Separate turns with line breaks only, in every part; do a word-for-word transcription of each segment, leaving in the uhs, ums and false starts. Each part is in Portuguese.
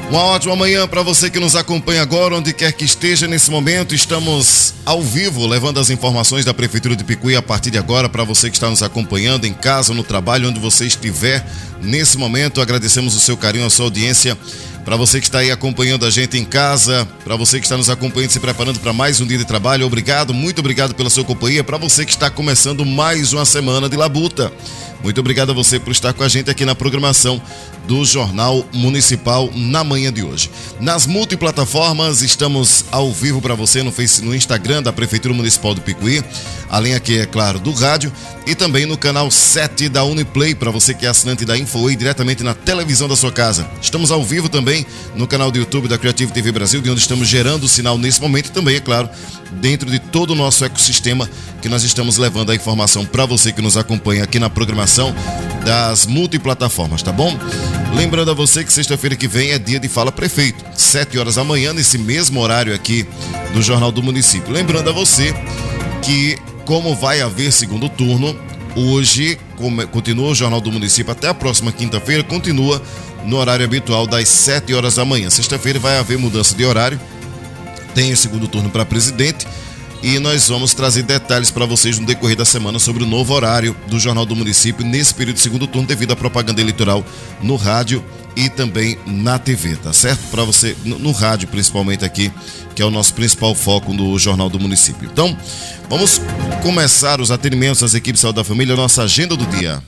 Uma ótima manhã para você que nos acompanha agora, onde quer que esteja nesse momento. Estamos ao vivo, levando as informações da Prefeitura de Picuí a partir de agora para você que está nos acompanhando em casa, no trabalho, onde você estiver nesse momento. Agradecemos o seu carinho, a sua audiência. Para você que está aí acompanhando a gente em casa, para você que está nos acompanhando, se preparando para mais um dia de trabalho, obrigado, muito obrigado pela sua companhia. Para você que está começando mais uma semana de labuta, muito obrigado a você por estar com a gente aqui na programação do Jornal Municipal na manhã de hoje. Nas multiplataformas, estamos ao vivo para você no Face, no Instagram da Prefeitura Municipal do Picuí, além aqui, é claro, do rádio, e também no canal sete da Uniplay, para você que é assinante da Infoway, diretamente na televisão da sua casa. Estamos ao vivo também no canal do YouTube da Creative T V Brasil, de onde estamos gerando o sinal nesse momento, e também, é claro, dentro de todo o nosso ecossistema que nós estamos levando a informação para você que nos acompanha aqui na programação das multiplataformas, tá bom? Lembrando a você que sexta-feira que vem é dia de Fala Prefeito, sete horas da manhã, nesse mesmo horário aqui do Jornal do Município. Lembrando a você que, como vai haver segundo turno, hoje continua o Jornal do Município até a próxima quinta-feira, continua no horário habitual das sete horas da manhã. Sexta-feira vai haver mudança de horário, tem o segundo turno para presidente, e nós vamos trazer detalhes para vocês no decorrer da semana sobre o novo horário do Jornal do Município nesse período de segundo turno, devido à propaganda eleitoral no rádio e também na T V, tá certo? Para você, no, no rádio principalmente aqui, que é o nosso principal foco do Jornal do Município. Então, vamos começar os atendimentos às equipes de saúde da família, a nossa agenda do dia.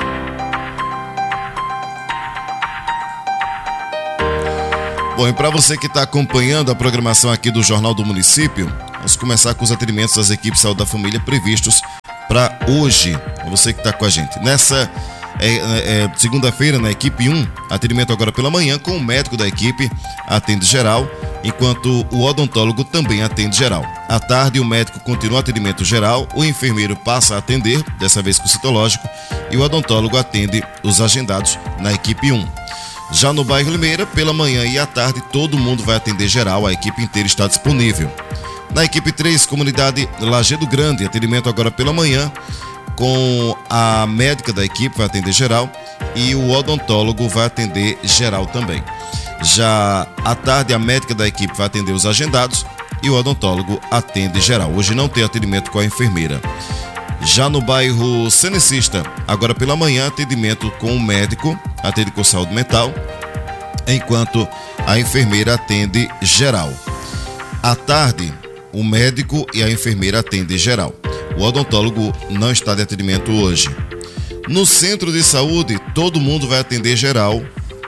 Bom, e para você que está acompanhando a programação aqui do Jornal do Município, vamos começar com os atendimentos das equipes de saúde da família previstos para hoje. Você que está com a gente. Nessa é, é, segunda-feira, na equipe um, atendimento agora pela manhã com o médico da equipe, atende geral, enquanto o odontólogo também atende geral. À tarde, o médico continua atendimento geral, o enfermeiro passa a atender, dessa vez com o citológico, e o odontólogo atende os agendados na equipe um. Já no bairro Limeira, pela manhã e à tarde, todo mundo vai atender geral, a equipe inteira está disponível. Na equipe três, comunidade Lajeado Grande, atendimento agora pela manhã, com a médica da equipe vai atender geral e o odontólogo vai atender geral também. Já à tarde, a médica da equipe vai atender os agendados e o odontólogo atende geral. Hoje não tem atendimento com a enfermeira. Já no bairro Cenecista, agora pela manhã, atendimento com o médico, atende com saúde mental, enquanto a enfermeira atende geral. À tarde, o médico e a enfermeira atendem geral. O odontólogo não está de atendimento hoje. No centro de saúde, todo mundo vai atender geral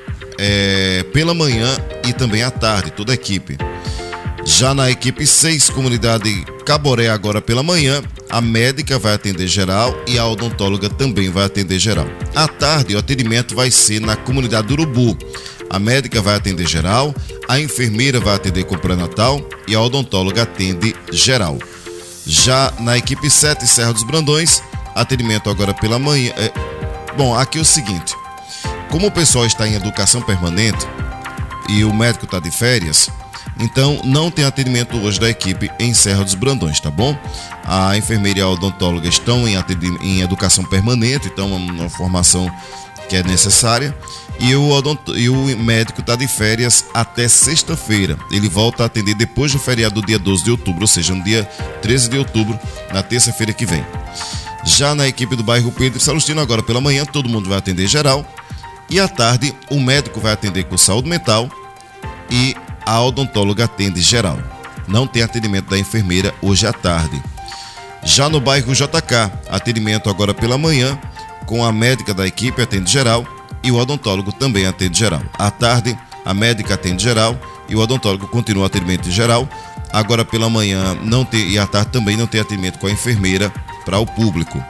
é, pela manhã e também à tarde, toda a equipe. Já na equipe seis, comunidade Caboré, agora pela manhã, a médica vai atender geral e a odontóloga também vai atender geral. À tarde, o atendimento vai ser na comunidade do Urubu. A médica vai atender geral, a enfermeira vai atender com pré-natal e a odontóloga atende geral. Já na equipe sete, Serra dos Brandões, atendimento agora pela manhã. É... Bom, aqui é o seguinte, como o pessoal está em educação permanente e o médico está de férias, então não tem atendimento hoje da equipe em Serra dos Brandões, tá bom? A enfermeira e a odontóloga estão em, em educação permanente, então é uma formação que é necessária, e o, odont... e o médico está de férias até sexta-feira. Ele volta a atender depois do feriado do dia doze de outubro, ou seja, no dia treze de outubro, na terça-feira que vem. Já na equipe do bairro Pedro Salustino, agora pela manhã, todo mundo vai atender geral, e à tarde o médico vai atender com saúde mental e a odontóloga atende geral. Não tem atendimento da enfermeira hoje à tarde. Já no bairro J K, atendimento agora pela manhã, com a médica da equipe atende geral e o odontólogo também atende geral. À tarde, a médica atende geral e o odontólogo continua atendimento geral. Agora pela manhã não tem, e à tarde também não tem atendimento com a enfermeira para o público.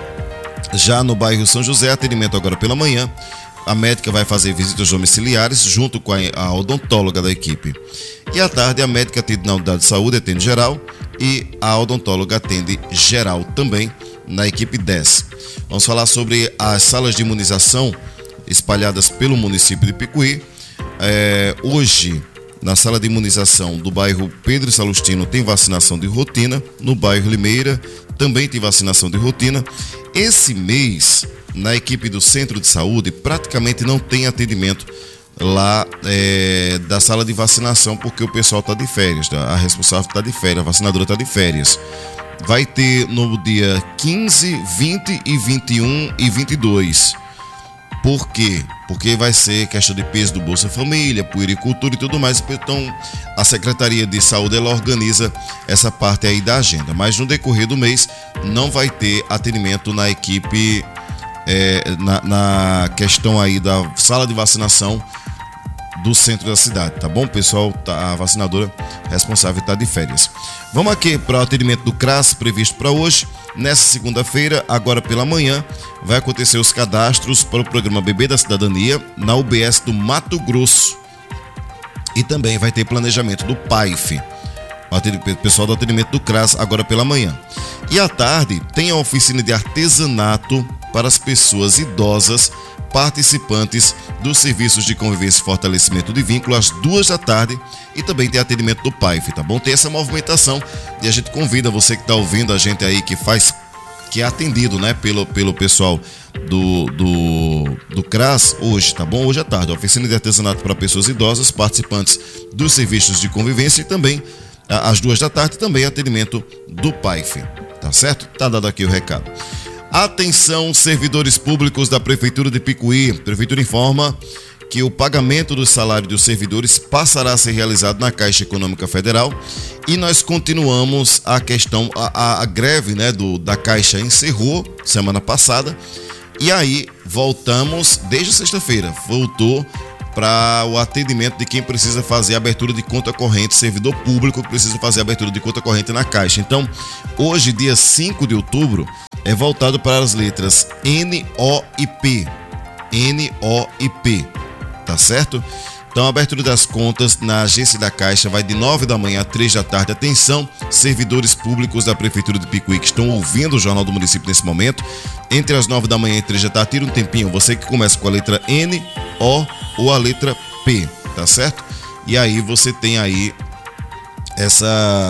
Já no bairro São José, atendimento agora pela manhã, a médica vai fazer visitas domiciliares junto com a odontóloga da equipe. E à tarde, a médica atende na unidade de saúde, atende geral, e a odontóloga atende geral também na equipe dez. Vamos falar sobre as salas de imunização espalhadas pelo município de Picuí. É, hoje, na sala de imunização do bairro Pedro Salustino, tem vacinação de rotina. No bairro Limeira, também tem vacinação de rotina. Esse mês, na equipe do Centro de Saúde, praticamente não tem atendimento lá é, da sala de vacinação, porque o pessoal está de férias, tá? A responsável está de férias, a vacinadora está de férias. Vai ter no dia quinze, vinte e vinte e um e vinte e dois. Por quê? Porque vai ser questão de peso do Bolsa Família, puericultura e tudo mais. Então, a Secretaria de Saúde, ela organiza essa parte aí da agenda. Mas no decorrer do mês, não vai ter atendimento na equipe, é, na, na questão aí da sala de vacinação do centro da cidade, tá bom? Pessoal, tá, a vacinadora responsável está de férias. Vamos aqui para o atendimento do CRAS previsto para hoje. Nessa segunda-feira, agora pela manhã, vai acontecer os cadastros para o programa Bebê da Cidadania na U B S do Mato Grosso. E também vai ter planejamento do P A I F, o pessoal do atendimento do CRAS, agora pela manhã. E à tarde, tem a oficina de artesanato para as pessoas idosas participantes dos serviços de convivência e fortalecimento de vínculo às duas da tarde, e também tem atendimento do P A I F, tá bom? Tem essa movimentação e a gente convida você que está ouvindo a gente aí, que faz, que é atendido, né, pelo, pelo pessoal do, do, do CRAS hoje, tá bom? Hoje à tarde, oficina de artesanato para pessoas idosas, participantes dos serviços de convivência, e também às duas da tarde também atendimento do P A I F, tá certo? Tá dado aqui o recado. Atenção, servidores públicos da Prefeitura de Picuí. A Prefeitura informa que o pagamento do salário dos servidores passará a ser realizado na Caixa Econômica Federal, e nós continuamos a questão, a, a, a greve, né, do, da Caixa encerrou semana passada, e aí voltamos desde sexta-feira, voltou para o atendimento de quem precisa fazer a abertura de conta corrente, servidor público que precisa fazer a abertura de conta corrente na Caixa. Então, hoje, dia cinco de outubro, é voltado para as letras N, O e P. N, O e P. Tá certo? Então, a abertura das contas na agência da Caixa vai de nove da manhã a três da tarde. Atenção, servidores públicos da Prefeitura de Picuí que estão ouvindo o Jornal do Município nesse momento. Entre as nove da manhã e três da tarde, tira um tempinho. Você que começa com a letra N, O ou a letra P, tá certo? E aí você tem aí essa...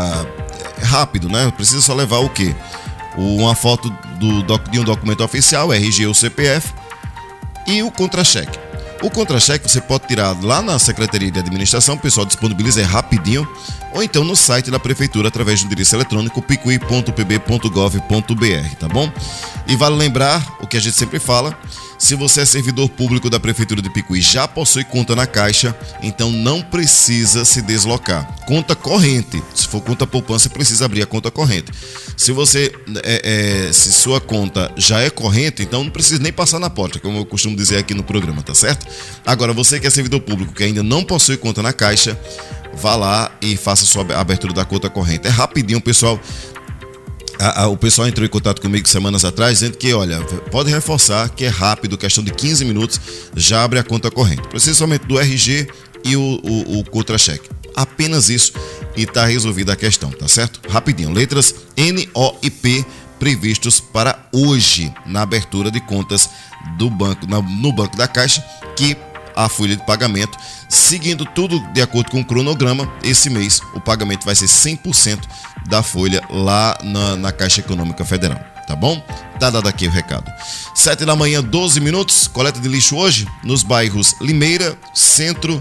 É rápido, né? Precisa só levar o quê? Uma foto do, de um documento oficial, R G ou C P F, e o contra-cheque. O contra-cheque você pode tirar lá na Secretaria de Administração, o pessoal disponibiliza, é rapidinho, ou então no site da Prefeitura, através do endereço eletrônico picuí ponto p b ponto gov ponto b r, tá bom? E vale lembrar o que a gente sempre fala: se você é servidor público da Prefeitura de Picuí, já possui conta na Caixa, então não precisa se deslocar. Conta corrente, se for conta poupança, precisa abrir a conta corrente. Se você, é, é, se sua conta já é corrente, então não precisa nem passar na porta, como eu costumo dizer aqui no programa, tá certo? Agora, você que é servidor público, que ainda não possui conta na Caixa, vá lá e faça sua abertura da conta corrente. É rapidinho, pessoal. A, a, o pessoal entrou em contato comigo semanas atrás, dizendo que, olha, pode reforçar que é rápido, questão de quinze minutos, já abre a conta corrente. Precisa somente do R G e o, o, o contra-cheque. Apenas isso e tá resolvida a questão, tá certo? Rapidinho, letras N, O e P previstos para hoje, na abertura de contas do banco, na, no Banco da Caixa, que a folha de pagamento, seguindo tudo de acordo com o cronograma, esse mês o pagamento vai ser cem por cento da folha lá na, na Caixa Econômica Federal, tá bom? Tá dado aqui o recado. sete da manhã, doze minutos, coleta de lixo hoje nos bairros Limeira, Centro,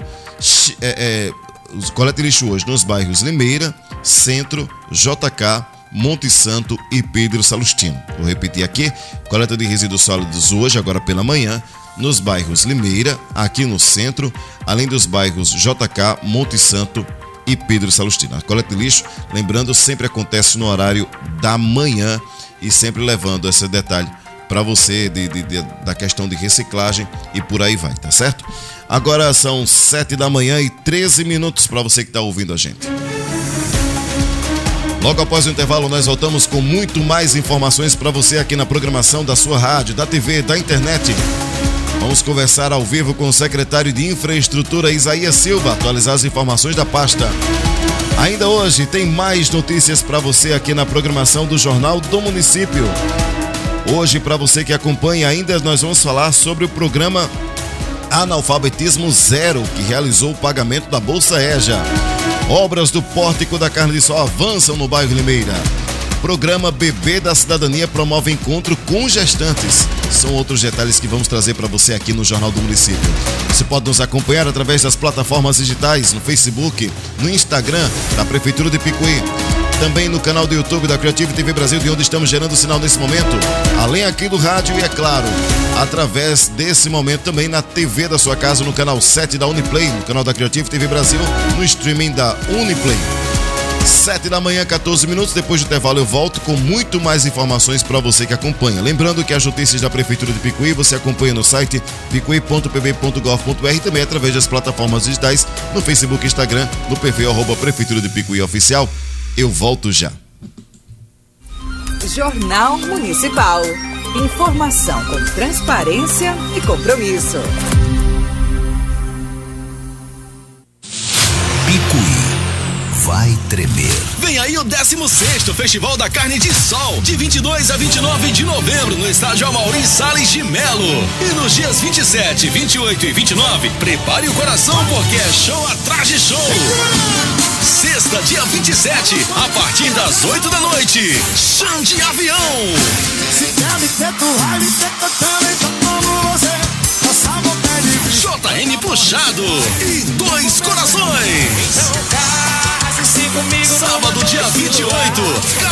é, é, coleta de lixo hoje nos bairros Limeira, Centro, J K, Monte Santo e Pedro Salustino. Vou repetir aqui: coleta de resíduos sólidos hoje, agora pela manhã, nos bairros Limeira, aqui no centro, além dos bairros J K, Monte Santo e Pedro Salustino. A coleta de lixo, lembrando, sempre acontece no horário da manhã, e sempre levando esse detalhe para você de, de, de, da questão de reciclagem e por aí vai, tá certo? Agora são sete da manhã e treze minutos para você que está ouvindo a gente. Logo após o intervalo, nós voltamos com muito mais informações para você aqui na programação da sua rádio, da T V, da internet. Vamos conversar ao vivo com o secretário de Infraestrutura, Isaías Silva, atualizar as informações da pasta. Ainda hoje tem mais notícias para você aqui na programação do Jornal do Município. Hoje, para você que acompanha, ainda nós vamos falar sobre o programa Analfabetismo Zero, que realizou o pagamento da Bolsa EJA. Obras do Pórtico da Carne de Sol avançam no bairro Limeira. Programa Bebê da Cidadania promove encontro com gestantes. São outros detalhes que vamos trazer para você aqui no Jornal do Município. Você pode nos acompanhar através das plataformas digitais, no Facebook, no Instagram da Prefeitura de Picuí. Também no canal do YouTube da Creative T V Brasil, de onde estamos gerando sinal nesse momento. Além aqui do rádio e, é claro, através desse momento também na T V da sua casa, no canal sete da Uniplay, no canal da Creative T V Brasil, no streaming da Uniplay. sete da manhã, quatorze minutos. Depois do intervalo eu volto com muito mais informações para você que acompanha. Lembrando que as notícias da Prefeitura de Picuí você acompanha no site picuí ponto p b ponto gov ponto b r e também através das plataformas digitais no Facebook e Instagram, no perfil arroba Prefeitura de Picuí Oficial. Eu volto já.
Jornal Municipal. Informação com transparência e compromisso.
Picuí vai tremer.
Vem aí o décimo sexto Festival da Carne de Sol, de vinte e dois a vinte e nove de novembro, no estádio Amaury Salles de Melo. E nos dias vinte e sete, vinte e oito e vinte e nove, prepare o coração porque é show atrás de show. Sexta, dia vinte e sete, a partir das oito da noite, Xande Avião. J M Puxado e Dois Corações. Sábado, dia vinte e oito,